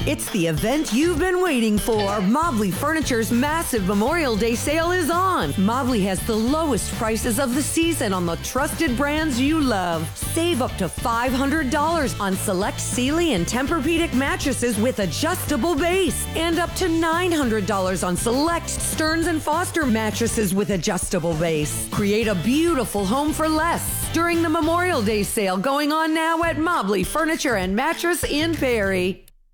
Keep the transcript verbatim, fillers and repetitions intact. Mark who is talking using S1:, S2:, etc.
S1: It's the event you've been waiting for. Mobley Furniture's massive Memorial Day sale is on. Mobley has the lowest prices of the season on the trusted brands you love. Save up to five hundred dollars on select Sealy and Tempur-Pedic mattresses with adjustable base, and up to nine hundred dollars on select Stearns and Foster mattresses with adjustable base. Create a beautiful home for less during the Memorial Day sale going on now at Mobley Furniture and Mattress in Perry.